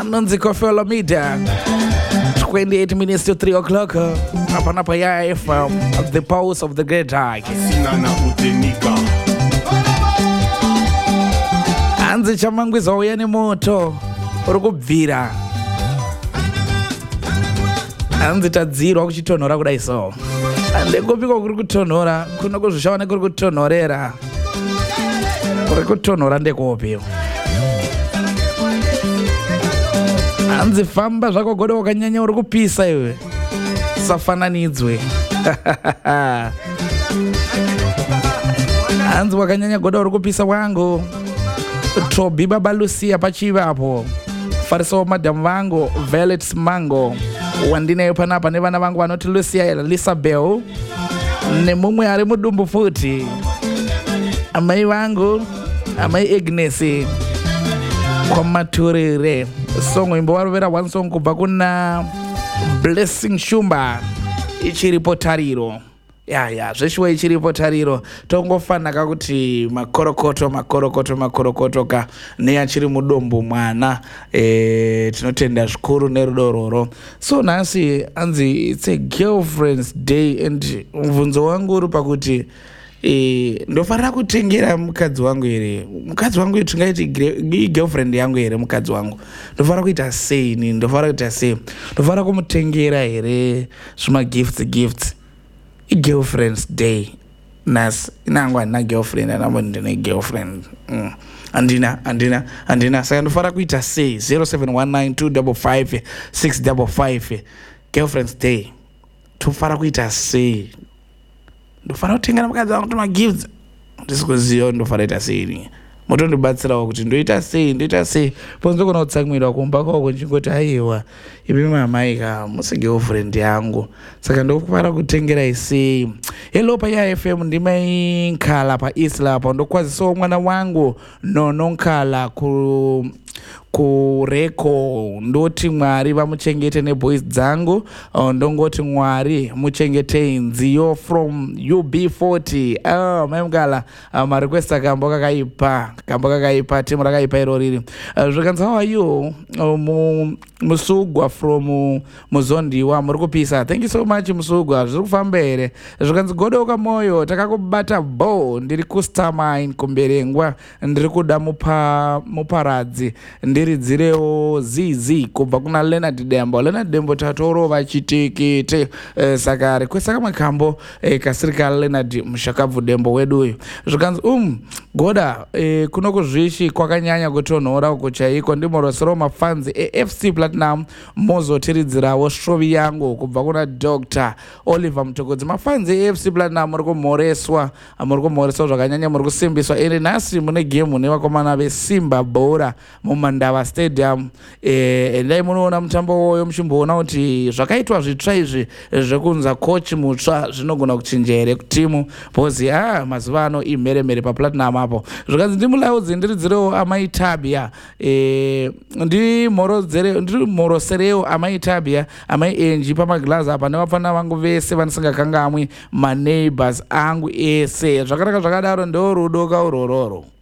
anonzi Koffi Olomide. 28 minutes to 3 o'clock. Hapa ya FM, the pulse of the great dark. Anzi chamangwiza uya ni moto uri kubvira. Anzi tadzirwa kuchitonhora kudai so. Ndekupiko kuri kutonhora, kuno kuzvishawana kuri kutonhorera. Kuri kutonhora ndekupi. Anzi famba zvako godo wakanyanya uri kupisa iwe. Safananidzwe. Anzi wakanyanya godo uri kupisa wangu. Tobi baba Lucia pachivapo. Fariso madam vangu Violet Mango. Wandine panapa nevana vangu vanoti Lucia Lisabel. Nemumwe ari mudumbu futi. Amai vangu, amai Agnes. Kwa maturire. Songo imbo warovera one song kubva kuna Blessing Shumba. Ichiripo tariro. Ya, zveshuwa ichiripo tariro. Tongofanaka kuti makorokoto ka neachiri mudombo mwana. Tinotenda zvikuru nerudororo. So nasi anzi it's a girlfriend's day and mvunzo wangu uri pakuti ndofanira kutengera mukadzi wangu here. Mukadzi wangu tingaiti girlfriend yangu here mukadzi wangu. Ndofanira kuita sei ni? Ndofanira kumutengera here zvima gifts. Girlfriend's day. Nas inangu andina girlfriend anambo ndine girlfriend. Andina. Saka ndofanira kuita sei? 0719255655. Girlfriend's day. Tofanira kuita sei? Ndofanira kutengera mukadzi wangu tuma gifts. Ndisikuziva ndofanira kuita sei. Mutondibatsirawo kuti ndoita sei. Ponzo kuna kutsamwira kumba kwako nchingoti aiwa. Ibi mamai ka musi girlfriend yangu. Saka ndofanira kutengera sei. Hello pa ya FM ndimai nkhala pa Isla pa ndokwaziso mwana wangu nonkhala kureko ndoti Mwari vamuchengete neboys dzangu. Ndongoti Mwari muchengete nziyo from UB40. Maimgala request kambo kakaipa timu rakaipa iroriri. Zvakanzi how are you? Musugwa from Muzondiwa muri kupisa. Thank you so much Musugwa. Zviri kufamba here. Zvakanzi godoka moyo takakubata bo ndiri kustamine kumberengwa ndiri kuda muparadzi ndiridzirewo zizi kubva kuna Leonard Dembo tatorova chitekete. Saka request kamwe kambo kasirika Leonard mushakabvu Dembo wedu uyu. Zvakanzi goda kuno kuzvishi kwakanyanya kutonhora uko chaiko ndimorosero mafanzi FC Platinum mozotiridzirawo shovi yangu kubva kuna Dr. Oliver Mutokodzi. Mafanzi FC Platinum muri kumhoreswa zvakanyanya muri kusimbiswa. Iri nhasi mune game nevakomana veSimba Bora muMandava Stadium. Endai munoona mutambo woyo muchimboona kuti zvakaitwa zvitsva izvi zvekunza coach mutsva zvinogona kuchinja here kutimu bhozi mazuva ano imheremhere paPlatinum apo. Zvakanzi ndimulaudzi ndiridzirewo amaitabia ndimhoroserewo amaitabia amai enji pamaglazi apa nevapfana vangu vese vandisingakangamwi maneighbors angu ese. Zvakanaka zvakadaro ndo rudo kaurororo.